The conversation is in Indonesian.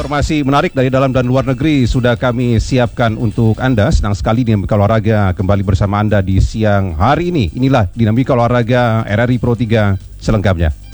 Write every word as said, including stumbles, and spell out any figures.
informasi menarik dari dalam dan luar negeri sudah kami siapkan untuk Anda. Senang sekali Dinamika Olahraga kembali bersama Anda di siang hari ini. Inilah Dinamika Olahraga R R I Pro tiga selengkapnya.